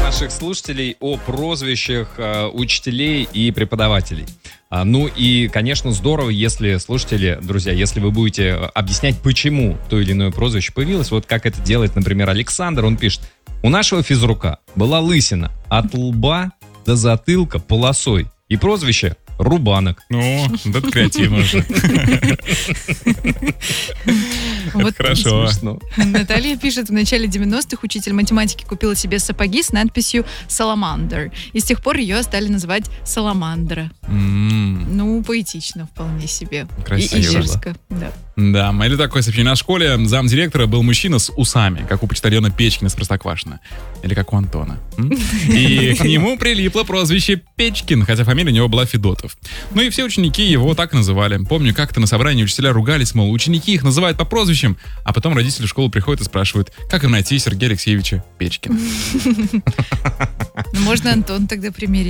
наших слушателей о прозвищах учителей и преподавателей. Ну и, конечно, здорово, если слушатели, друзья, если вы будете объяснять, почему то или иное прозвище появилось. Вот как это делает, например, Александр. Он пишет: у нашего физрука была лысина от лба до затылка полосой. И прозвище Рубанок. Ну, да, креативно же. Вот хорошо. Наталья пишет: в начале 90-х учитель математики купила себе сапоги с надписью «Саламандр». И с тех пор ее стали называть Саламандра. Ну, поэтично вполне себе. Красиво. И дерзко, да. Да, или такое сообщение. На школе замдиректора был мужчина с усами, как у почтальона Печкина с Простоквашино. Или как у Антона. И к нему прилипло прозвище Печкин, хотя фамилия у него была Федотов. Ну и все ученики его так называли. Помню, как-то на собрании учителя ругались, мол, ученики их называют по прозвищам, а потом родители в школу приходят и спрашивают, как им найти Сергея Алексеевича Печкина. Можно Антон тогда примерить.